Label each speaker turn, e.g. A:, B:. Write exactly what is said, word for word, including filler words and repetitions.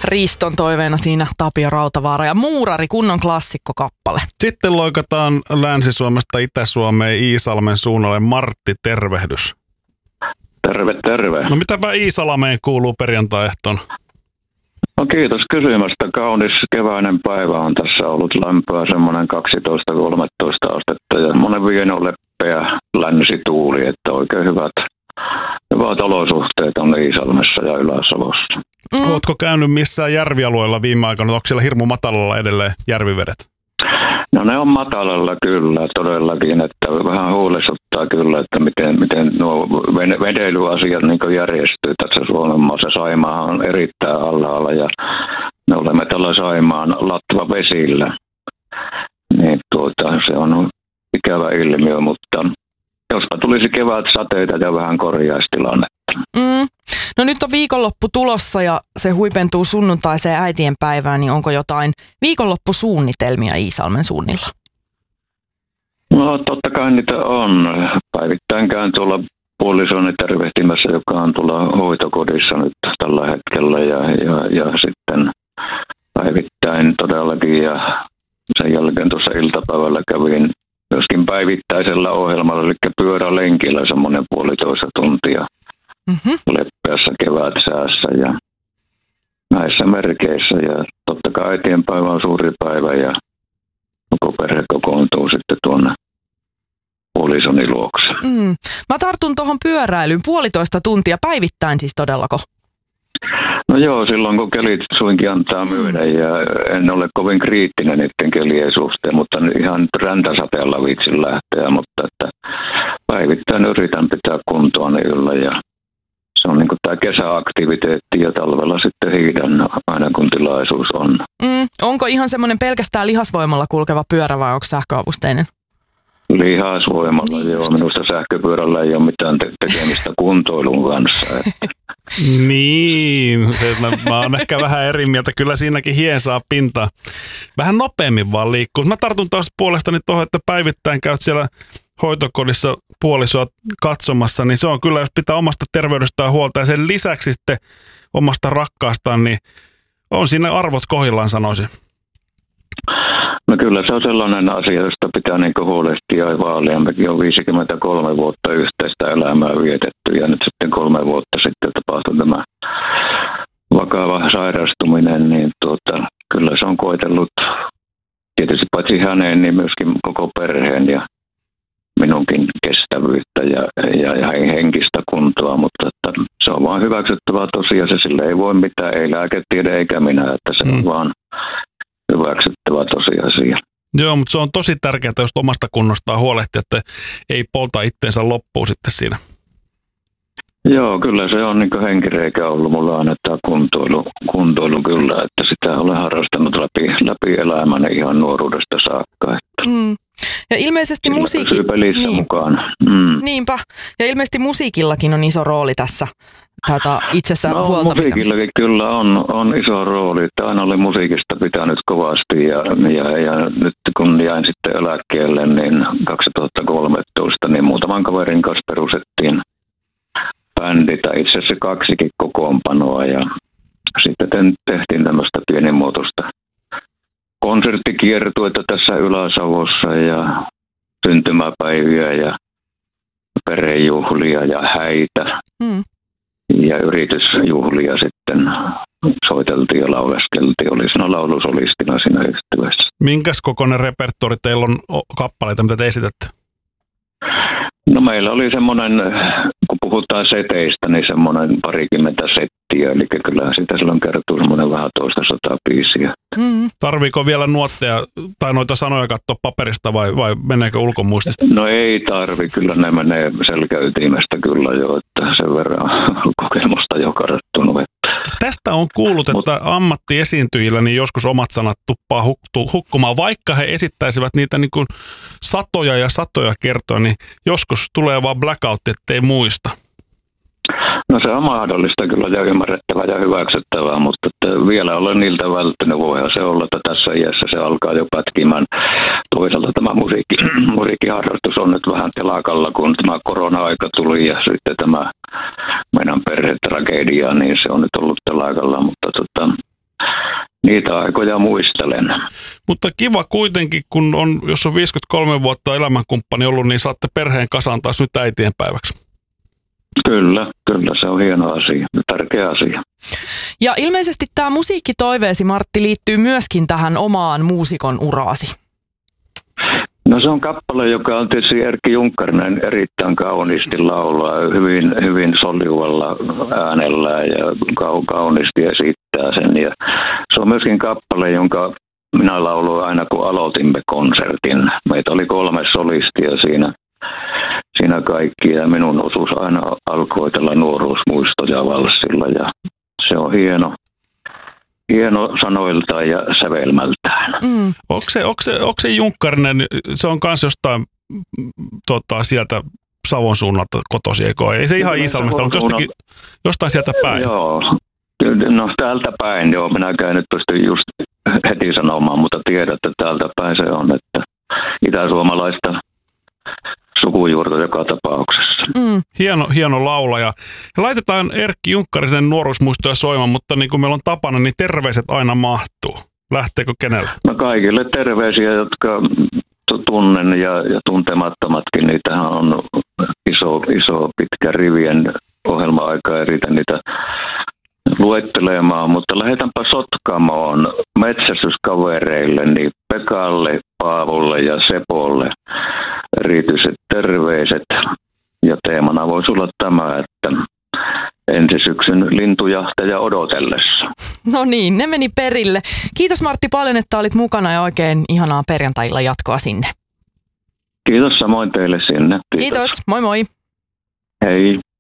A: Riston toiveena siinä Tapio Rautavaara ja Muurari, kunnon klassikkokappale.
B: Sitten loikataan Länsi-Suomesta Itä-Suomeen Iisalmen suunnalle. Martti, tervehdys.
C: Terve, terve.
B: No mitäpä Iisalmeen kuuluu perjantai-ehtona?
C: No kiitos kysymästä. Kaunis keväinen päivä on tässä ollut, lämpöä semmoinen kaksitoista kolmetoista astetta ja monen vieno leppeä länsituuli, että oikein hyvät, hyvät olosuhteet on Iisalmessa ja Ylä-Savossa.
A: Mm.
B: Ootko käynyt missään järvialueella viime aikoina? Onko siellä hirmu matalalla edelleen järvivedet?
C: No ne on matalalla kyllä todellakin, että vähän huolestuttaa kyllä, että miten, miten nuo vedeilyasiat niin järjestyy tässä Suomen maassa. Saimaa on erittäin alhaalla ja me olemme tällä Saimaan latva vesillä. Niin tuota, se on ikävä ilmiö, mutta jospa tulisi kevät sateita ja vähän korjaistilannetta.
A: Mm. No nyt on viikonloppu tulossa ja se huipentuu sunnuntaiseen äitien päivään, niin onko jotain viikonloppusuunnitelmia Iisalmen suunnilla?
C: No totta kai niitä on. Päivittäin käyn tuolla puolisoni tervehtimässä, joka on tuolla hoitokodissa nyt tällä hetkellä ja, ja, ja sitten päivittäin todellakin ja sen jälkeen tuossa iltapäivällä kävin myöskin päivittäisellä ohjelmalla, eli pyörälenkillä semmoinen puolitoista tuntia. Mm-hmm. Leppeässä kevätsäässä ja näissä merkeissä. Ja totta kai äitienpäivä on suuri päivä ja koko perhe kokoontuu sitten tuonne puolisoni luokse.
A: Mm. Mä tartun tuohon pyöräilyyn puolitoista tuntia päivittäin siis todellako?
C: No joo, silloin kun kelit suinkin antaa myydä ja en ole kovin kriittinen niiden kelien suhteen, mutta ihan räntäsateella viitsin lähteä, mutta että päivittäin yritän pitää kuntoani yllä ja se on niin kuin tämä kesäaktiviteetti ja talvella sitten hiihdän aina kun tilaisuus on.
A: Mm, onko ihan semmoinen pelkästään lihasvoimalla kulkeva pyörä vai onko sähköavusteinen?
C: Lihasvoimalla, niin joo. Minusta sähköpyörällä ei ole mitään te- tekemistä kuntoilun kanssa. Että.
B: Niin, se, mä, mä oon ehkä vähän eri mieltä. Kyllä siinäkin hien saa pintaa. Vähän nopeammin vaan liikkuu. Mä tartun taas puolestani tuohon, että päivittäin käyt siellä hoitokodissa puolisoa katsomassa, niin se on kyllä, jos pitää omasta terveydestään huolta ja sen lisäksi sitten omasta rakkaastaan, niin on siinä arvot kohdillaan, sanoisin.
C: No kyllä se on sellainen asia, josta pitää niin huolehtia ja vaalia. Mekin on viisikymmentäkolme vuotta yhteistä elämää vietetty ja nyt sitten kolme vuotta sitten tapahtui tämä vakava sairastuminen, niin tuota, kyllä se on koetellut tietysti paitsi hänen, niin myöskin koko perheen ja minunkin kestävyyttä ja, ja, ja henkistä kuntoa, mutta että se on vaan hyväksyttävä tosiasia, sille ei voi mitään, ei lääketiede eikä minä, että se on mm. vaan hyväksyttävä tosiasia.
B: Joo, mutta se on tosi tärkeää, jos omasta kunnostaan huolehtia, että ei polta itteensä loppuun sitten siinä.
C: Joo, kyllä se on niin henkireikä ollut mulla aina tämä kuntoilu, kuntoilu kyllä, että sitä olen harrastanut läpi, läpi elämäni ihan nuoruudesta saakka. Että.
A: Mm. Ja ilmeisesti musiikki...
C: Pysyy pelissä niin. mukaan. Mm.
A: Niinpä. Ja ilmeisesti musiikillakin on iso rooli tässä tätä itsessä
C: no,
A: huolta
C: musiikillakin kyllä on, on iso rooli. Että aina oli musiikista pitänyt kovasti ja, ja, ja nyt kun jäin sitten eläkkeelle niin kaksituhattakolmetoista, niin muutaman kaverin kanssa perustettiin bändi, tai itse asiassa kaksikin kokoonpanoa ja sitten tehtiin tämmöistä pienimuotoista konserttikiertueita tässä Ylä-Savossa ja syntymäpäiviä ja perhejuhlia ja häitä mm. ja yritysjuhlia sitten soiteltiin ja lauleskeltiin. Oli siinä laulusolistina siinä yhtyessä.
B: Minkäs kokoinen repertuori teillä on kappaleita, mitä te esitätte?
C: No meillä oli semmoinen, kun puhutaan seteistä, niin semmoinen parikymmentä settiä, eli kyllähän sitä silloin kertuu semmoinen vähän toista sataa biisiä.
A: Mm.
B: Tarviiko vielä nuotteja tai noita sanoja katsoa paperista vai, vai meneekö ulkomuistista?
C: No ei tarvi, kyllä ne menee selkäytimestä kyllä jo, että sen verran kokemusta jo karttunut.
B: Tästä on kuullut, että ammattiesiintyjillä niin joskus omat sanat tuppaa hukkumaan, vaikka he esittäisivät niitä niin kuin satoja ja satoja kertoja, niin joskus tulee vaan blackout, ettei muista.
C: No se on mahdollista kyllä ja ymmärrettävää ja hyväksyttävää, mutta vielä olen niiltä välttänyt. Voihan se olla, että tässä iässä se alkaa jo pätkimään. Toisaalta tämä musiikki, musiikkiharrastus on nyt vähän telakalla, kun tämä korona-aika tuli ja sitten tämä meidän perhetragedia, niin se on nyt ollut telakalla, mutta tota, niitä aikoja muistelen.
B: Mutta kiva kuitenkin, kun on, jos on viisikymmentäkolme vuotta elämänkumppani ollut, niin saatte perheen kasaan taas nyt äitien päiväksi.
C: Kyllä, kyllä se on hieno asia, tärkeä asia.
A: Ja ilmeisesti tämä musiikkitoiveesi, Martti, liittyy myöskin tähän omaan muusikon uraasi.
C: No se on kappale, joka on tietysti Erkki Junkkarinen erittäin kauniisti laulaa, hyvin, hyvin soljuvalla äänellä ja kauniisti esittää sen. Ja se on myöskin kappale, jonka minä lauloin aina kun aloitimme konsertin. Meitä oli kolme solistia siinä, siinä kaikki ja minun osuus aina alkoi tällä nuoruusmuistoja valssilla ja se on hieno. Hieno sanoiltaan ja sävelmältään.
A: Mm.
B: Onko se, onko se, onko se Junkkarinen, se on kans jostain tota, sieltä Savon suunnalta kotosi, eikö? Ei se ihan Iisalmesta, mutta jostakin, jostain sieltä päin.
C: Joo, no täältä päin, joo. Minäkään nyt pysty just heti sanomaan, mutta tiedän, että täältä päin se on, että itäsuomalaista sukujuurta joka tapauksessa.
A: Mm.
B: Hieno, hieno laulaja. Laitetaan Erkki Junkkarisen nuoruusmuistoja soimaan, mutta niin kuin meillä on tapana, niin terveiset aina mahtuu. Lähteekö kenellä?
C: No kaikille terveisiä, jotka tunnen ja, ja tuntemattomatkin. Niitähän on iso, iso pitkä rivien ohjelma-aika, ei riitä niitä luettelemaan, mutta lähdetäänpä Sotkamoon metsästyskavereille, niin Pekalle, Paavolle ja Sepolle erityiset terveiset. Ja teemana voisi olla tämä, että ensi syksyn lintujahteja odotellessa.
A: No niin, ne meni perille. Kiitos Martti paljon, että olit mukana ja oikein ihanaa perjantailla jatkoa sinne.
C: Kiitos samoin teille sinne.
A: Kiitos, Kiitos. Moi moi.
C: Hei.